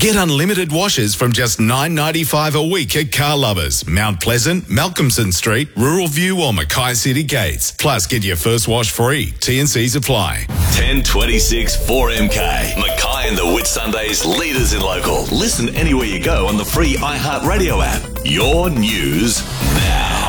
Get unlimited washes from just $9.95 a week at Car Lovers, Mount Pleasant, Malcolmson Street, Rural View or Mackay City Gates. Plus, get your first wash free. T&Cs apply. 1026 4MK. Mackay and the Whitsundays, leaders in local. Listen anywhere you go on the free iHeartRadio app. Your news now.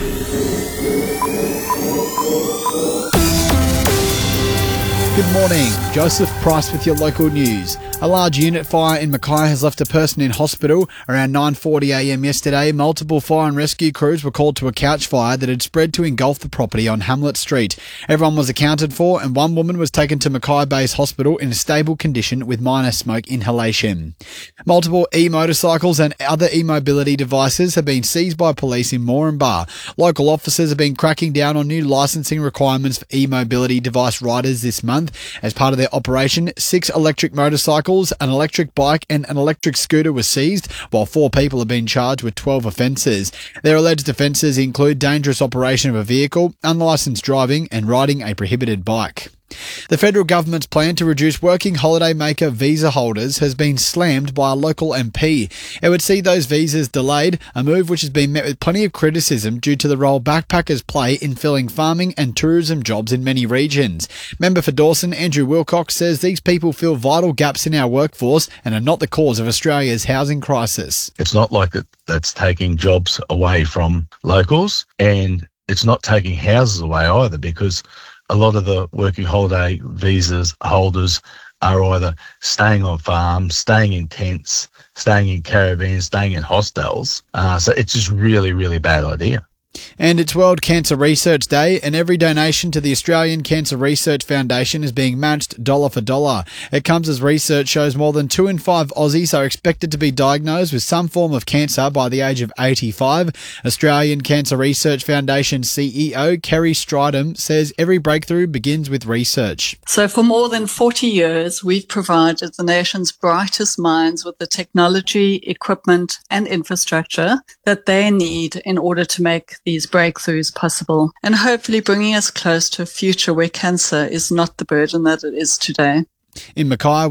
Good morning. Joseph Price with your local news. A large unit fire in Mackay has left a person in hospital. Around 9:40am yesterday, multiple fire and rescue crews were called to a couch fire that had spread to engulf the property on Hamlet Street. Everyone was accounted for and one woman was taken to Mackay Base Hospital in a stable condition with minor smoke inhalation. Multiple e-motorcycles and other e-mobility devices have been seized by police in Moranbah. Local officers have been cracking down on new licensing requirements for e-mobility device riders this month. As part of their operation, 6 electric motorcycles, an electric bike and an electric scooter were seized, while 4 people have been charged with 12 offences. Their alleged offences include dangerous operation of a vehicle, unlicensed driving and riding a prohibited bike. The federal government's plan to reduce working holiday maker visa holders has been slammed by a local MP. It would see those visas delayed, a move which has been met with plenty of criticism due to the role backpackers play in filling farming and tourism jobs in many regions. Member for Dawson, Andrew Wilcox, says these people fill vital gaps in our workforce and are not the cause of Australia's housing crisis. It's not like that's taking jobs away from locals, and it's not taking houses away either, because a lot of the working holiday visas holders are either staying on farms, staying in tents, staying in caravans, staying in hostels. So it's just really, really bad idea. And it's World Cancer Research Day, and every donation to the Australian Cancer Research Foundation is being matched dollar for dollar. It comes as research shows more than 2 in 5 Aussies are expected to be diagnosed with some form of cancer by the age of 85. Australian Cancer Research Foundation CEO Kerry Stridham says every breakthrough begins with research. So for more than 40 years, we've provided the nation's brightest minds with the technology, equipment and infrastructure that they need in order to make these breakthroughs possible, and hopefully bringing us close to a future where cancer is not the burden that it is today. In Mackay,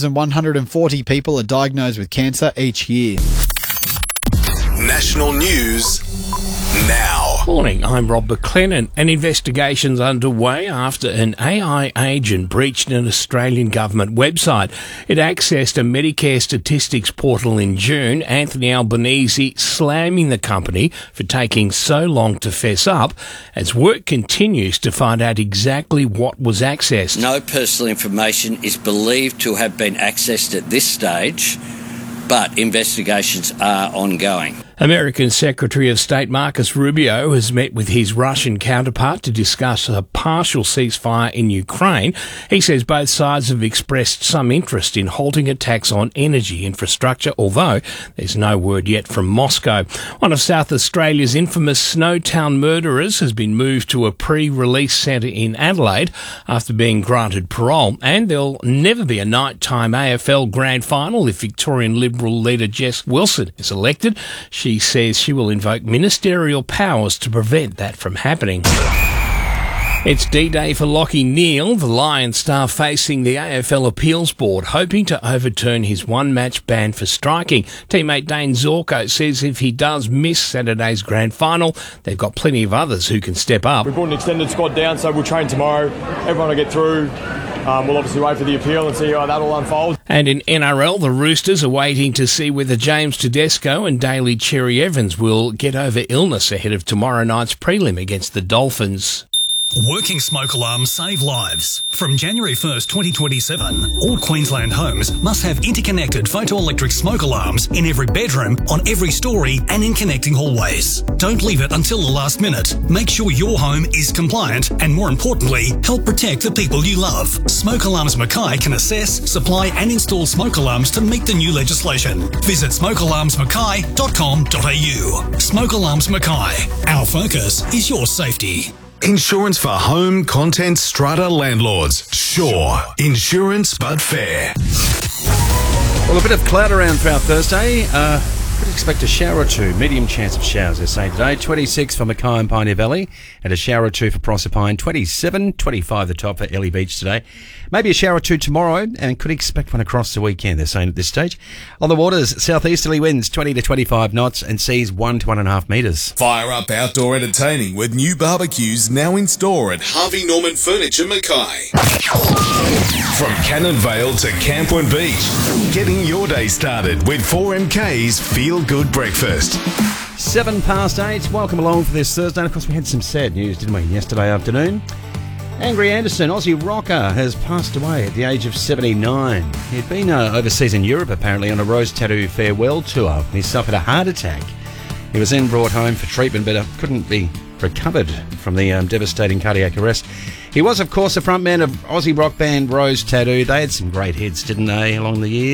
1,140 people are diagnosed with cancer each year. National news now. Morning, I'm Rob McLennan. An investigation's underway after an AI agent breached an Australian government website. It accessed a Medicare statistics portal in June. Anthony Albanese slamming the company for taking so long to fess up as work continues to find out exactly what was accessed. No personal information is believed to have been accessed at this stage, but investigations are ongoing. American Secretary of State Marcus Rubio has met with his Russian counterpart to discuss a partial ceasefire in Ukraine. He says both sides have expressed some interest in halting attacks on energy infrastructure, although there's no word yet from Moscow. One of South Australia's infamous Snowtown murderers has been moved to a pre-release centre in Adelaide after being granted parole, and there'll never be a nighttime AFL grand final if Victorian Liberal leader Jess Wilson is elected. She says she will invoke ministerial powers to prevent that from happening. It's D-Day for Lachie Neale, the Lions star facing the AFL Appeals Board, hoping to overturn his one-match ban for striking. Teammate Dane Zorko says if he does miss Saturday's grand final, they've got plenty of others who can step up. We've brought an extended squad down, so we'll train tomorrow. Everyone will get through. We'll obviously wait for the appeal and see how that all unfolds. And in NRL, the Roosters are waiting to see whether James Tedesco and Daly Cherry Evans will get over illness ahead of tomorrow night's prelim against the Dolphins. Working smoke alarms save lives. From January 1st, 2027, all Queensland homes must have interconnected photoelectric smoke alarms in every bedroom, on every story and in connecting hallways. Don't leave it until the last minute. Make sure your home is compliant and, more importantly, help protect the people you love. Smoke Alarms Mackay can assess, supply and install smoke alarms to meet the new legislation. Visit smokealarmsmackay.com.au. Smoke Alarms Mackay. Our focus is your safety. Insurance for home, content, strata landlords. Sure. Insurance, but fair. Well, a bit of cloud around throughout Thursday. Pretty Expect a shower or two. Medium chance of showers, they're saying today. 26 for Mackay and Pioneer Valley, and a shower or two for Proserpine. 27, 25 the top for Ellie Beach today. Maybe a shower or two tomorrow, and could expect one across the weekend, they're saying at this stage. On the waters, southeasterly winds 20 to 25 knots and seas 1 to 1.5 metres. Fire up outdoor entertaining with new barbecues now in store at Harvey Norman Furniture Mackay. From Cannon Vale to Camplin Beach, getting your day started with 4MK's Feel Good Breakfast. 8:07. Welcome along for this Thursday. And of course, we had some sad news, didn't we, yesterday afternoon? Angry Anderson, Aussie rocker, has passed away at the age of 79. He'd been overseas in Europe, apparently, on a Rose Tattoo farewell tour. He suffered a heart attack. He was then brought home for treatment, but couldn't be recovered from the devastating cardiac arrest. He was, of course, the frontman of Aussie rock band Rose Tattoo. They had some great hits, didn't they, along the years?